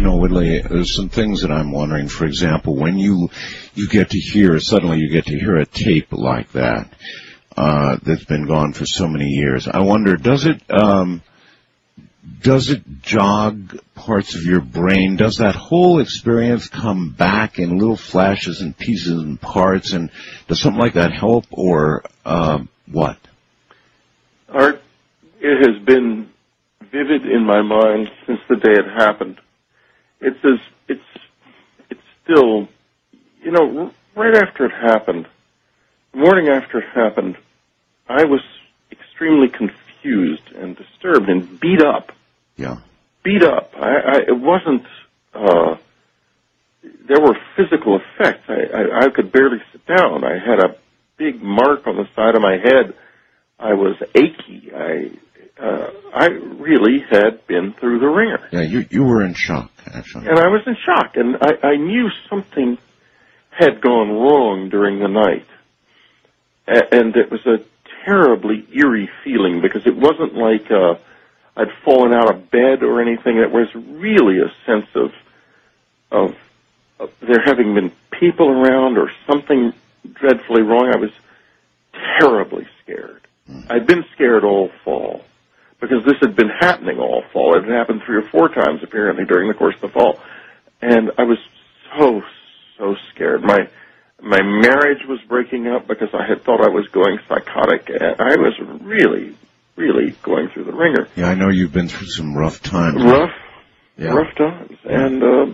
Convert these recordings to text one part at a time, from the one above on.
Whitley, there's some things that I'm wondering. For example, when you get to hear, suddenly you get to hear a tape like that, that's been gone for so many years, I wonder, does it jog parts of your brain? Does that whole experience come back in little flashes and pieces and parts, and does something like that help, or what? Art, it has been vivid in my mind since the day it happened. It's still, right after it happened, the morning after it happened, I was extremely confused and disturbed and beat up. Yeah. Beat up. It wasn't, there were physical effects. I could barely sit down. I had a big mark on the side of my head. I was achy. I really had been through the ringer. Yeah, you were in shock, actually. And I was in shock, and I knew something had gone wrong during the night. And it was a terribly eerie feeling, because it wasn't like I'd fallen out of bed or anything. It was really a sense of there having been people around or something dreadfully wrong. I was terribly scared. I'd been scared all fall, because this had been happening all fall. It had happened 3 or 4 times, apparently, during the course of the fall. And I was so scared. My marriage was breaking up because I had thought I was going psychotic. I was really going through the ringer. Yeah, I know you've been through some rough times. Rough times. Yeah. And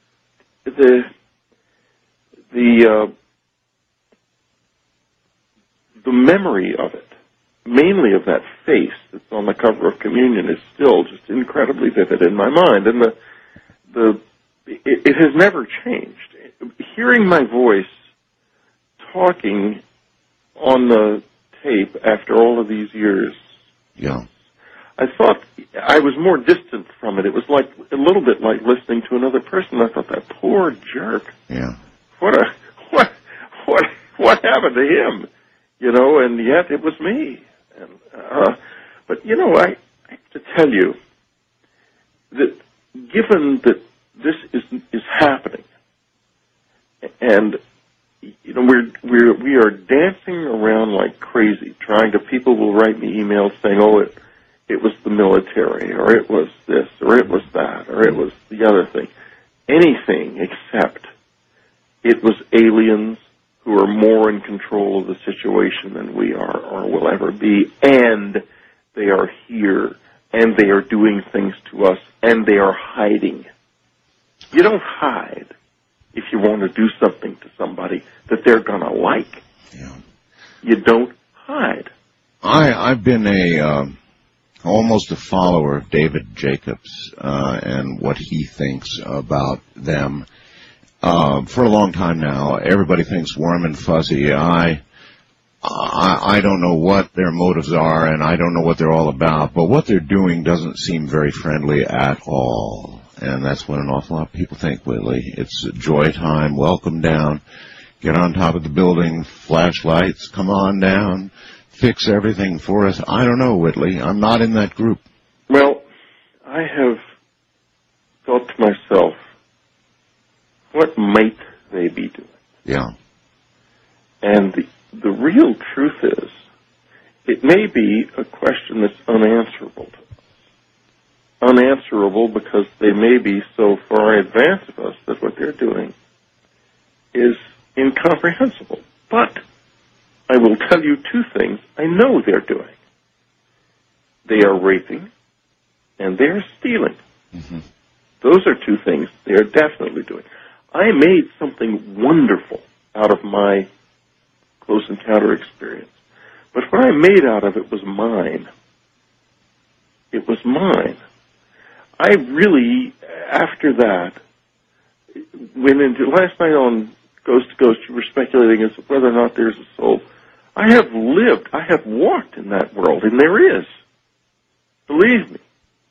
the memory of it, mainly of that face that's on the cover of Communion, is still just incredibly vivid in my mind. And it has never changed. Hearing my voice talking on the tape after all of these years, yeah, I thought I was more distant from it. It was like a little bit like listening to another person. I thought, that poor jerk. Yeah. What happened to him? And yet it was me. And but I have to tell you that given that this is happening, and we are dancing around like crazy, people will write me emails saying, oh, it was the military, or it was this, or it was that, or it was the other thing. Anything except it was aliens who are more in control of the situation than we are or will ever be, and they are here, and they are doing things to us, and they are hiding. You don't hide if you want to do something to somebody that they're going to like. Yeah. You don't hide. I've been almost a follower of David Jacobs and what he thinks about them for a long time now. Everybody thinks warm and fuzzy. I don't know what their motives are, and I don't know what they're all about, but what they're doing doesn't seem very friendly at all. And that's what an awful lot of people think, Whitley. It's joy time, welcome down, get on top of the building, flashlights, come on down, fix everything for us. I don't know, Whitley. I'm not in that group. Well, I have thought to myself, what might they be doing? Yeah. And the real truth is, it may be a question that's unanswerable to us. Unanswerable because they may be so far in advance of us that what they're doing is incomprehensible. But I will tell you 2 things I know they're doing. They are raping, and they are stealing. Mm-hmm. Those are 2 things they are definitely doing. I made something wonderful out of my close encounter experience. But what I made out of it was mine. It was mine. I really, after that, went into, last night on Ghost to Ghost, you were speculating as to whether or not there's a soul. I have lived, I have walked in that world, and there is. Believe me.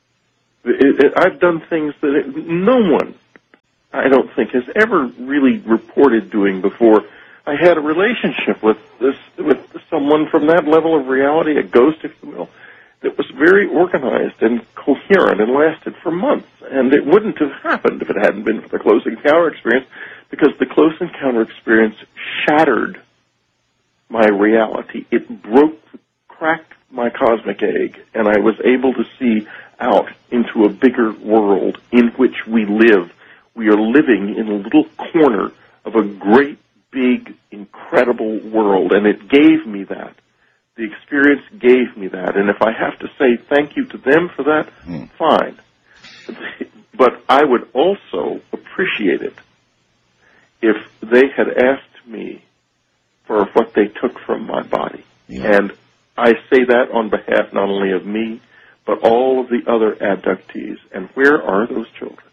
I've done things that no one, I don't think, has ever really reported doing before. I had a relationship with someone from that level of reality, a ghost, if you will, that was very organized and coherent and lasted for months. And it wouldn't have happened if it hadn't been for the Close Encounter experience, because the Close Encounter experience shattered my reality. It cracked my cosmic egg, and I was able to see out into a bigger world in which we live. We are living in a little corner of a great, big, incredible world, and it gave me that. The experience gave me that, and if I have to say thank you to them for that, fine. But I would also appreciate it if they had asked me for what they took from my body. Yeah. And I say that on behalf not only of me, but all of the other abductees. And where are those children?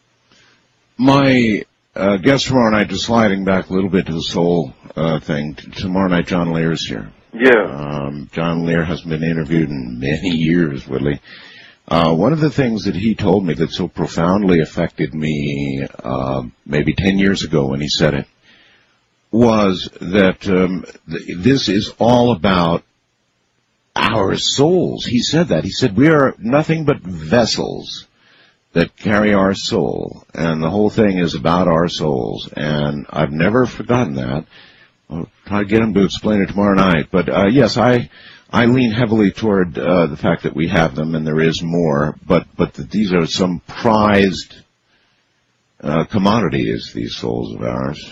My guest tomorrow night, just sliding back a little bit to the soul thing, tomorrow night John Lear's here. Yeah. John Lear hasn't been interviewed in many years, Woodley. One of the things that he told me that so profoundly affected me maybe 10 years ago when he said it was that this is all about our souls. He said that. He said, we are nothing but vessels that carry our soul, and the whole thing is about our souls. And I've never forgotten that. I'll try to get him to explain it tomorrow night. But yes, I lean heavily toward the fact that we have them and there is more, but that these are some prized commodities, these souls of ours.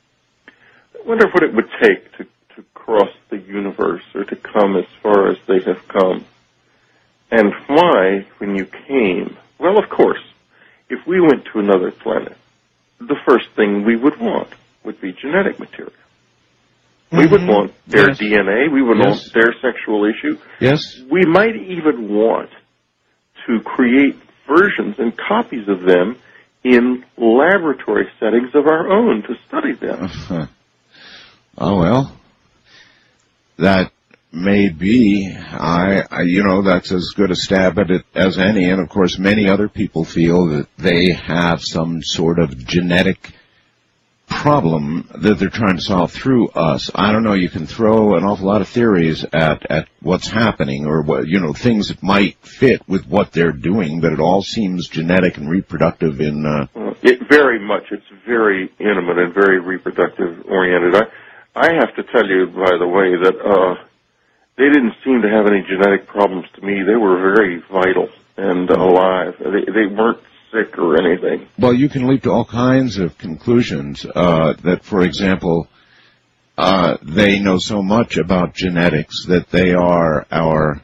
I wonder what it would take to cross the universe or to come as far as they have come. And why, when you came, well, of course, if we went to another planet, the first thing we would want would be genetic material. We would want their DNA. We would want their sexual issue. Yes. We might even want to create versions and copies of them in laboratory settings of our own to study them. Oh, well, that may be. That's as good a stab at it as any. And, of course, many other people feel that they have some sort of genetic problem that they're trying to solve through us. I don't know. You can throw an awful lot of theories at what's happening or what, things that might fit with what they're doing, but it all seems genetic and reproductive in... It very much. It's very intimate and very reproductive oriented. I have to tell you, by the way, that they didn't seem to have any genetic problems to me. They were very vital and alive. They weren't sick or anything. Well, you can leap to all kinds of conclusions that, for example, they know so much about genetics that they are our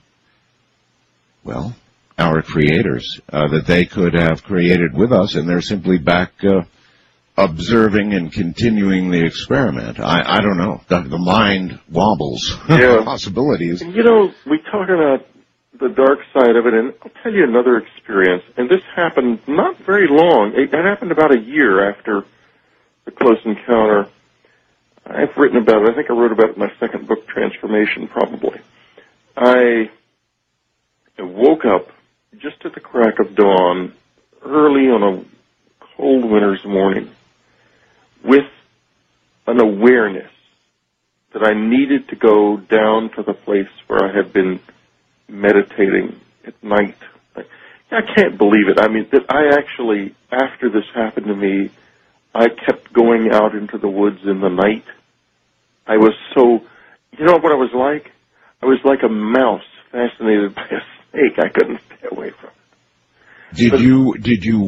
creators, that they could have created with us, and they're simply back observing and continuing the experiment. I don't know. The mind wobbles. Yeah. Possibilities. We talk about the dark side of it, and I'll tell you another experience, and this happened not very long. It happened about a year after the Close Encounter. I've written about it. I think I wrote about it in my second book, Transformation, probably. I woke up just at the crack of dawn, early on a cold winter's morning, with an awareness that I needed to go down to the place where I had been meditating at night. I can't believe it. I mean, that I actually, after this happened to me, I kept going out into the woods in the night. I was so, what I was like? I was like a mouse fascinated by a snake. I couldn't stay away from it.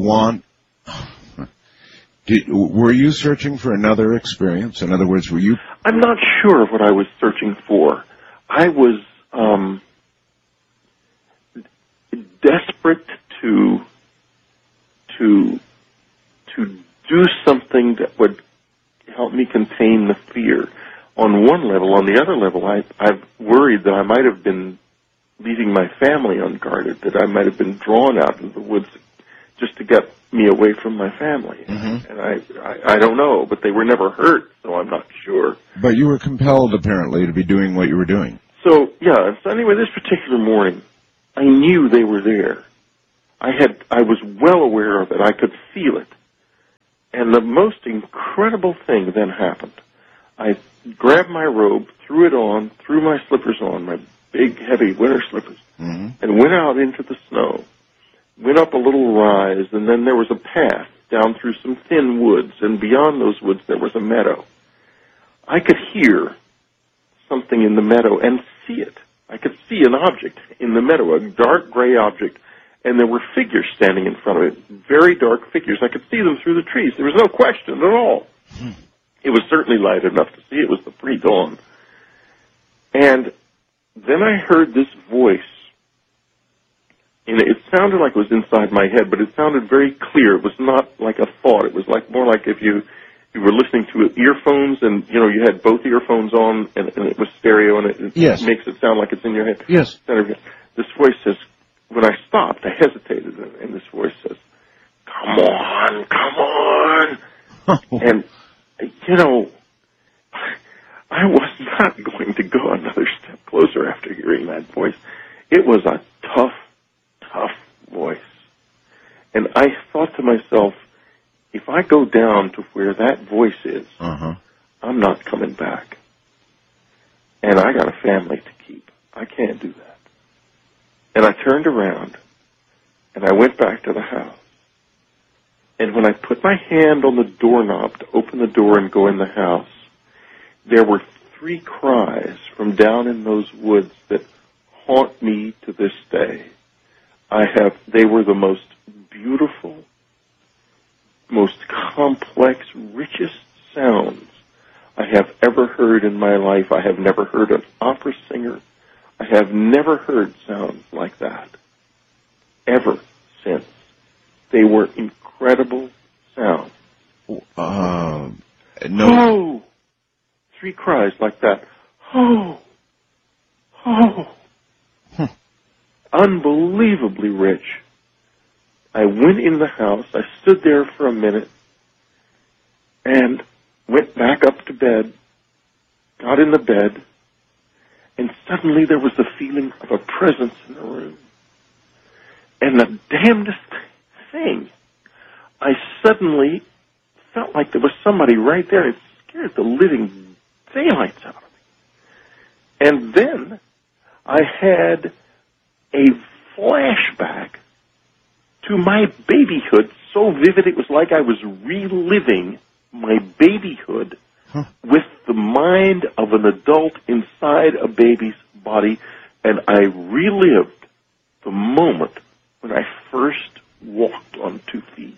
Were you searching for another experience? In other words, were you? I'm not sure what I was searching for. I was desperate to do something that would help me contain the fear. On one level, on the other level, I've worried that I might have been leaving my family unguarded, that I might have been drawn out into the woods just to get me away from my family. Mm-hmm. And I don't know, but they were never hurt, so I'm not sure. But you were compelled, apparently, to be doing what you were doing. So anyway, this particular morning, I knew they were there. I was well aware of it. I could feel it. And the most incredible thing then happened. I grabbed my robe, threw it on, threw my slippers on, my big, heavy winter slippers, Mm-hmm. and went out into the snow, went up a little rise, and then there was a path down through some thin woods, and beyond those woods there was a meadow. I could hear something in the meadow and see it. I could see an object in the meadow, a dark gray object, and there were figures standing in front of it, very dark figures. I could see them through the trees. There was no question at all. It was certainly light enough to see. It was the pre-dawn. And then I heard this voice, and it sounded like it was inside my head, but it sounded very clear. It was not like a thought. It was like more like if you were listening to earphones, and you had both earphones on, and it was stereo, and it Yes. makes it sound like it's in your head. Yes. This voice says, when I stopped, I hesitated, and this voice says, "Come on, come on." And, I was not going to go another step closer after hearing that voice. It was a tough, tough voice. And I thought to myself, if I go down to where that voice is, I'm not coming back. And I got a family to keep. I can't do that. And I turned around, and I went back to the house. And when I put my hand on the doorknob to open the door and go in the house, there were 3 cries from down in those woods that haunt me to this day. They were the most beautiful, most complex, richest sounds I have ever heard in my life. I have never heard an opera singer. I have never heard sounds like that ever since. They were incredible sounds. No. Oh! 3 cries like that. Oh! Oh! Unbelievably rich. I went in the house. I stood there for a minute and went back up to bed, got in the bed, and suddenly there was the feeling of a presence in the room. And the damnedest thing, I suddenly felt like there was somebody right there. It scared the living daylights out of me. And then I had a flashback to my babyhood, so vivid it was like I was reliving my babyhood with the mind of an adult inside a baby's body, and I relived the moment when I first walked on 2 feet.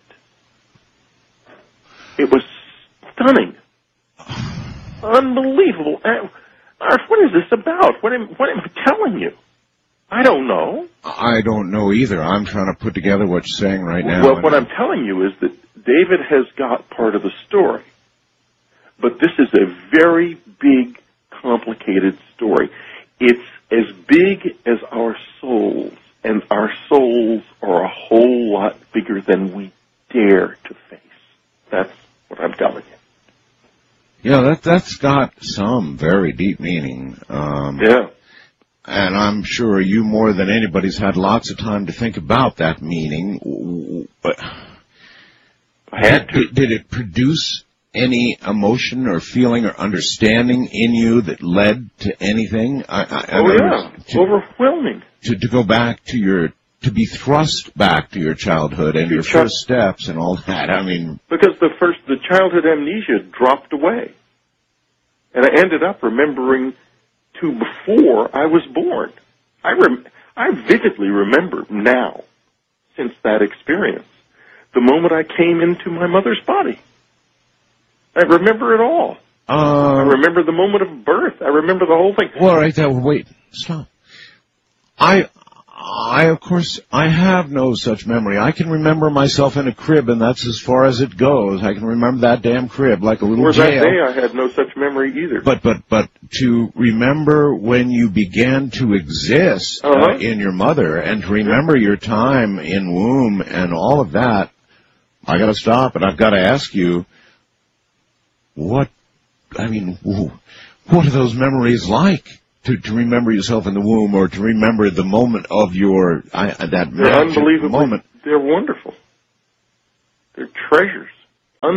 It was stunning. Unbelievable. Arf, what is this about? What am I telling you? I don't know. I don't know either. I'm trying to put together what you're saying right now. Well, what I'm telling you is that David has got part of the story. But this is a very big, complicated story. It's as big as our souls, and our souls are a whole lot bigger than we dare to face. That's what I'm telling you. Yeah, that's got some very deep meaning. Yeah. And I'm sure you, more than anybody's had lots of time to think about that meaning. But I had to. Did it produce any emotion or feeling or understanding in you that led to anything? Overwhelming. To go back to to be thrust back to your childhood and your first steps and all that. I mean, because the childhood amnesia dropped away, and I ended up remembering to before I was born. I vividly remember now, since that experience, the moment I came into my mother's body. I remember it all. I remember the moment of birth. I remember the whole thing. Well, right there. Wait, stop. Of course, I have no such memory. I can remember myself in a crib, and that's as far as it goes. I can remember that damn crib like a little jail. That day, I had no such memory either. But to remember when you began to exist in your mother, and to remember your time in womb and all of that, I got to stop, and I've got to ask you, what are those memories like? To remember yourself in the womb, or to remember the moment of that magic moment. They're wonderful. They're treasures.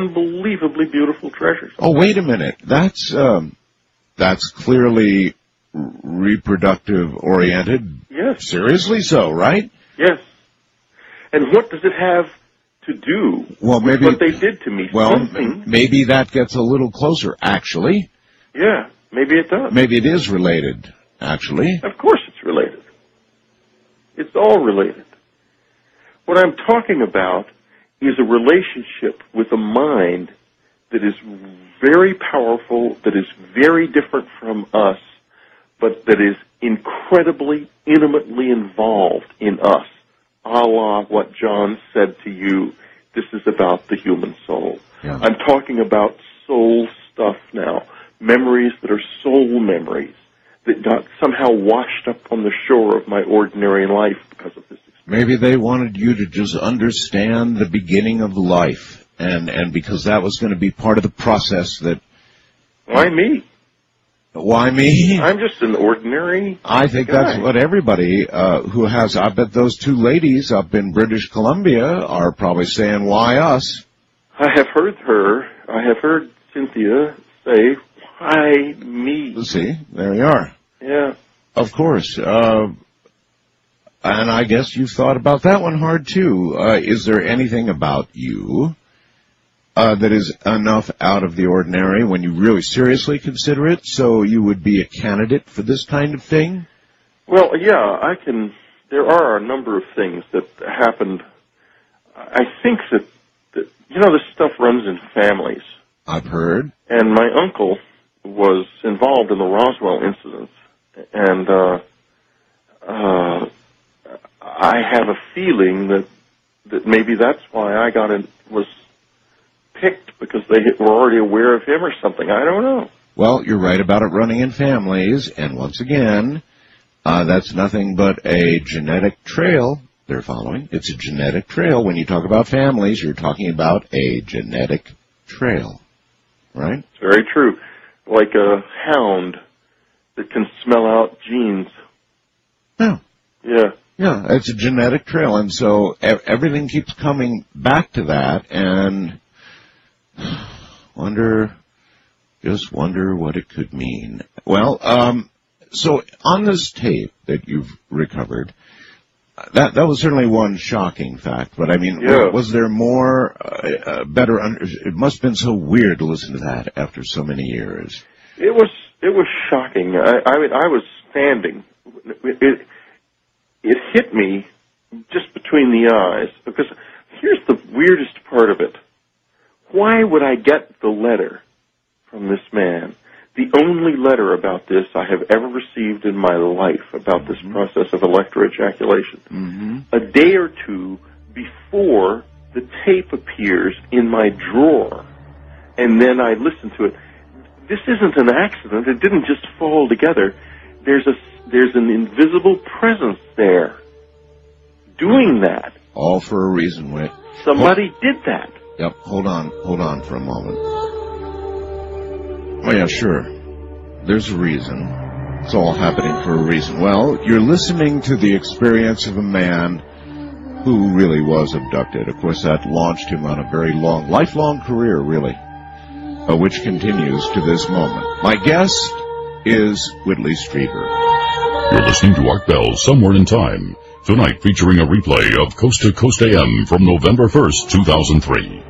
Unbelievably beautiful treasures. Oh, wait a minute. That's clearly reproductive oriented. Yes. Seriously so, right? Yes. And what does it have to do with what they did to me? Well, Something. maybe that gets a little closer, actually. Yeah, maybe it does. Maybe it is related, actually. Of course it's related. It's all related. What I'm talking about is a relationship with a mind that is very powerful, that is very different from us, but that is incredibly, intimately involved in us, a la what John said to you, this is about the human soul. Yeah. I'm talking about soul stuff now, memories that are soul memories that got somehow washed up on the shore of my ordinary life because of this experience. Maybe they wanted you to just understand the beginning of life, and because that was going to be part of the process that... Why me? Why me? I'm just an ordinary I think guy. That's what everybody who has... I bet those two ladies up in British Columbia are probably saying, why us? I have heard Cynthia say, why me? See, there you are. Yeah. Of course. And I guess you've thought about that one hard, too. Is there anything about you that is enough out of the ordinary when you really seriously consider it, so you would be a candidate for this kind of thing? Well, yeah, there are a number of things that happened. I think that this stuff runs in families. I've heard. And my uncle was involved in the Roswell incident, and I have a feeling that maybe that's why I was picked, because they were already aware of him or something. I don't know. Well, you're right about it running in families, and once again, that's nothing but a genetic trail they're following. It's a genetic trail. When you talk about families, you're talking about a genetic trail, right? It's very true. Like a hound that can smell out genes. Yeah. Yeah. Yeah, it's a genetic trail, and so everything keeps coming back to that, and just wonder what it could mean. Well, so on this tape that you've recovered, that was certainly one shocking fact, but I mean, yeah. Was there more, it must have been so weird to listen to that after so many years. It was shocking. I was standing. It hit me just between the eyes, because here's the weirdest part of it. Why would I get the letter from this man? The only letter about this I have ever received in my life about this process of electroejaculation. Mm-hmm. A day or two before the tape appears in my drawer, and then I listen to it. This isn't an accident. It didn't just fall together. There's an invisible presence there doing that. All for a reason, Whit. Somebody did that. Yep, hold on for a moment. Oh yeah, sure. There's a reason. It's all happening for a reason. Well, you're listening to the experience of a man who really was abducted. Of course, that launched him on a very lifelong career, really, which continues to this moment. My guest is Whitley Strieber. You're listening to Art Bell, Somewhere in Time, tonight featuring a replay of Coast to Coast AM from November 1st, 2003.